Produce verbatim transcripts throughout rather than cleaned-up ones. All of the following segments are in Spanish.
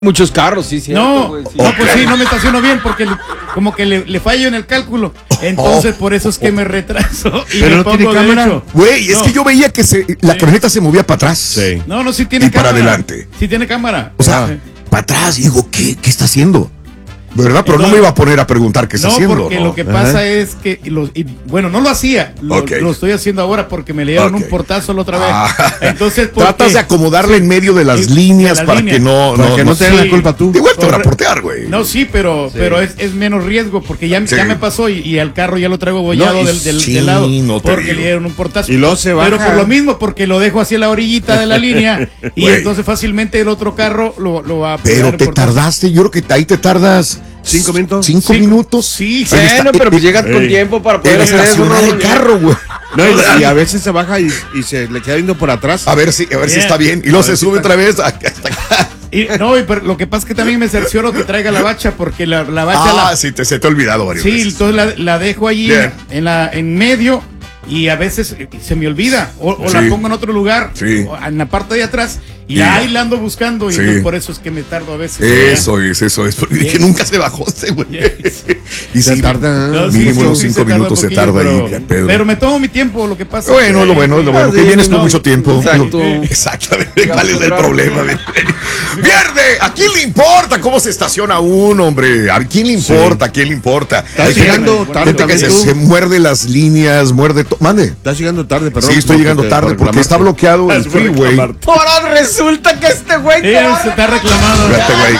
Muchos carros, sí, sí. No, güey, sí. no, pues sí, no me estaciono bien porque le- como que le, le fallo en el cálculo. Entonces, por eso es que me retraso y Pero me no tiene pongo cámara. derecho. Güey, es No. que yo veía que se, la Sí. camioneta se movía para atrás. Sí. No, no, sí tiene Y para cámara. adelante. Sí tiene cámara. O sea, Sí. para atrás. Y digo, ¿qué, qué está haciendo? ¿Verdad? Pero no Entonces- me iba a poner a preguntar qué está No, haciendo. porque ¿no? lo que Ajá. pasa es que, los, y, bueno, no lo hacía, lo, Ok. lo estoy haciendo ahora porque me le dieron Ok. un portazo la otra vez. Ah. Entonces, ¿por Tratas qué? de acomodarle en medio de las Sí, líneas de la para línea. que no... Para no, que no no te den sí. la culpa tú. Igual te van a Corre- portear, güey. No, sí, pero, Sí. pero es, es menos riesgo porque ya, Sí. ya me pasó y, y el carro ya lo traigo bollado No, y del, del, sí, del lado no te porque digo. le dieron un portazo. Y luego se Pero baja. por lo mismo, porque lo dejo así a la orillita de la línea y Güey. entonces fácilmente el otro carro lo, lo va a pegar Pero el te portazo. tardaste, yo creo que ahí te tardas... ¿Cinco minutos? ¿Cinco Sí. minutos? Sí, Ahí está. Bueno, pero pues Eh, llegas con Ey. tiempo para En poder hacer eso, estacionar ¿no? el carro, güey. No, y, y a veces se baja y, y se le queda viendo por atrás. A ver si, a ver si Bien. está bien. Y luego se sube otra vez. Hasta- Y, no, y pero lo que pasa es que también me cercioro que traiga la bacha porque la, la bacha Ah, la, sí, te, se te ha olvidado varias sí, veces. entonces la, la dejo allí Bien. en la en medio y a veces eh, se me olvida o, o Sí. la pongo en otro lugar Sí. o en la parte de atrás y Y- ahí la ando buscando y Sí. entonces por eso es que me tardo a veces. Eso es, eso es. Porque dije, Bien. nunca se bajó ese güey. Yes. Y Se sí, tarda. No, sí, mínimo sí, unos sí, cinco tarda minutos un se poquillo, tarda pero, ahí, ya, Pedro. pero me tomo mi tiempo, lo que pasa. Bueno, es es lo bueno, es lo bueno. Ah, Que sí, vienes con no. mucho tiempo. Exacto. Exactamente. ¿Cuál es el problema? Pierde. ¿A quién le importa cómo se estaciona uno, hombre? ¿A quién le importa? ¿A quién le importa? Estás Hay gente- llegando tarde gente que también se, tú. se muerde las líneas, muerde todo. Mande. Estás llegando tarde, perdón. Sí, estoy llegando te- tarde por porque está reclamarte. bloqueado el Es por freeway. reclamarte. Ahora resulta que este güey te Él va a se está reclamando. Fíjate, güey.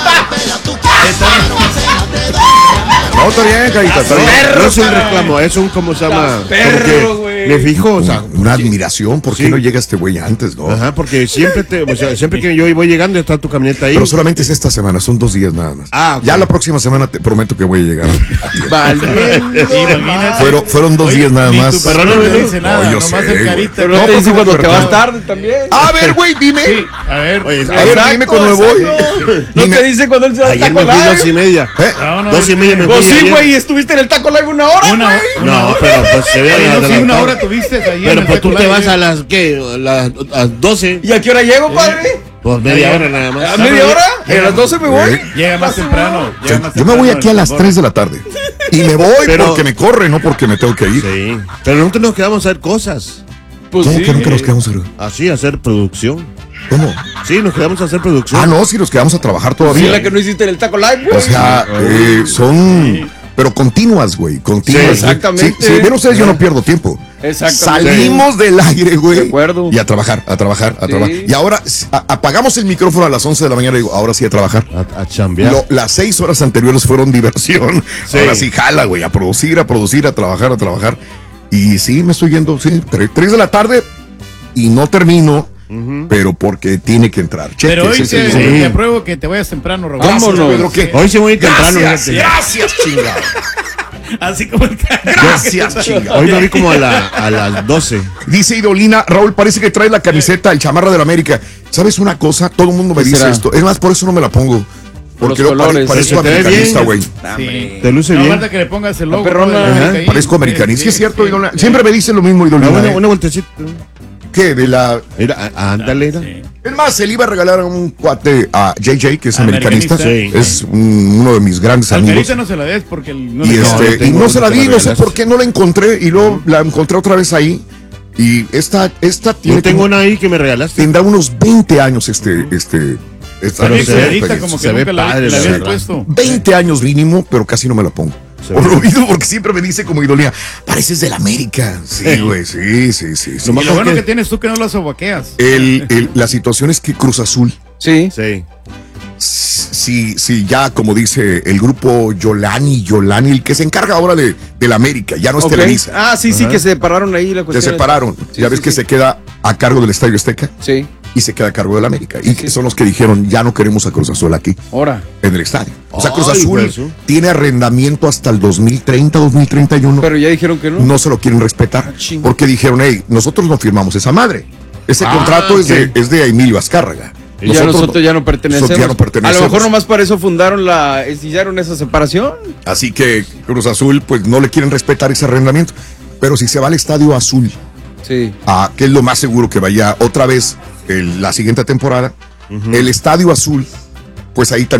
No, está bien, Carita, está No, bien. no es un reclamo, es un, ¿cómo se llama? Está perro, Como güey. que me fijo, o sea. Una admiración, ¿por qué Sí. no llega este güey antes, no? Ajá, porque siempre te, o sea, siempre que yo voy llegando está tu camioneta ahí. Pero solamente es esta semana, son dos días nada más. Ah, ok. Ya la próxima semana te prometo que voy a llegar. a tiempo. Valiendo, Imagínate. Fueron, fueron dos Oye, días nada ni más. tu perro no me dice No, nada, yo nomás sé, el güey. carita. Pero no, No, te dice por cuando favor, te vas no. tarde también. A ver, güey, dime. Sí, a ver. Oye, A ver, Exacto, dime cuando me voy. exacto. No Dime. te dice cuando él se va al Ayer taco me fui dos y live. media. ¿Eh? No, no, Dos y media me fui Pues sí, ayer. güey, estuviste en el taco live una hora, Una, güey. una No, hora. pero pues se ve Oye, no, sí, adelantado. una hora tuviste ahí. en Pero el pues tú te Taco vas Live. a las, ¿qué? A las, a las doce. ¿Y a qué hora llego, padre? Pues media hora nada ¿A más. media hora? ¿Y a Llega- las doce me voy? Eh, Llega más temprano. llega más Yo me voy temprano aquí a el las borre. tres de la tarde. Y me voy Pero- porque me corre, no porque me tengo que ir. Sí. Pero nosotros nos quedamos a hacer cosas. Pues ¿Cómo sí. que nunca nos quedamos a hacer? Así, hacer producción. ¿Cómo? Sí, nos quedamos a hacer producción. Ah, no, si nos quedamos a trabajar Sí, todavía. la que no hiciste en el taco live, güey. O sea, eh, son... Pero continuas, güey, continuas. Sí, exactamente. Sí, sí, ven ustedes, yo no pierdo tiempo. Exactamente. Salimos del aire, güey. De acuerdo. Y a trabajar, a trabajar, a Sí. trabajar. Y ahora a- apagamos el micrófono a las once de la mañana y digo, ahora sí a trabajar. A, a chambear. Lo- las seis horas anteriores fueron diversión. Sí. Ahora sí jala, güey, a producir, a producir, a trabajar, a trabajar. Y sí, me estoy yendo, sí, tre- tres de la tarde y no termino, pero porque tiene que entrar. Cheque, Pero hoy sí, te, sí, sí. te apruebo que te vayas temprano, Raúl. Gracias, Vámonos. Pedro, ¿qué? Hoy sí voy temprano. Gracias, fíjate. gracias, chingado. Así como el carro. Gracias, chingado. Hoy me vi como a, la, a las doce. Dice Idolina, Raúl, parece que trae la camiseta, el chamarra de la América. ¿Sabes una cosa? Todo el mundo me ¿Qué dice será? esto. Es más, por eso no me la pongo. Por Porque los yo pare- colores. parezco Se te ve americanista, bien. güey. Sí. Te luce No bien. falta que le pongas el logo. perrona. ¿no? de América Ajá. ahí. Parezco americanista. Sí, es cierto, sí, Idolina. sí. Siempre me dicen lo mismo, Ah, Idolina. una, ¿eh? una vueltecita. ¿Qué? De la... Mira, a- ándale. era. Sí. Es más, se le iba a regalar a un cuate a J J, que es americanista. Americanista. Es un- uno de mis grandes Al amigos. carita no se la des porque el- no Y, le no, este, no y tengo no se la que di, me no sé regalaste. por qué no la encontré. Y luego la encontré otra vez ahí. Y esta, esta tiene Yo tengo como- una ahí que me regalaste. tendrá unos veinte años este, este, esta Pero Sí, se esta ve- clarita, experiencia. como que se ve nunca la, padre, la la habías verdad. puesto. veinte años mínimo, pero casi no me la pongo. Se Por ve. lo mismo, porque siempre me dice como idolía, pareces del América. Sí, güey, sí, sí, sí. sí. Nomás Y lo bueno que- que tienes tú que no las sobaqueas. El, el- la situación es que Cruz Azul, Sí. Sí. si, si ya, como dice el grupo Yolani, Yolani, el que se encarga ahora de, del América, ya no es Ok. Televisa. Ah, sí, sí, Ajá. que se separaron ahí la Se cuestión. separaron. Sí, ya sí, ves que sí. se queda a cargo del Estadio Azteca Sí. y se queda a cargo del América. Y que son los que dijeron, ya no queremos a Cruz Azul aquí, Ahora. en el estadio. O sea, Cruz Ay, Azul pues, ¿sí? tiene arrendamiento hasta el dos mil treinta, dos mil treinta y uno. Pero ya dijeron que no. No se lo quieren respetar. Ah, chinga. Porque dijeron, hey, nosotros no firmamos esa madre. Ese Ah, contrato es, ok. de, es de Emilio Azcárraga. Y ya nosotros ya no pertenecemos. nosotros ya no A pertenecemos. lo mejor nomás para eso fundaron la. Hicieron esa separación. Así que Cruz Azul, pues no le quieren respetar ese arrendamiento. Pero si se va al Estadio Azul, Sí. a, que es lo más seguro que vaya otra vez el- la siguiente temporada, el Estadio Azul pues ahí también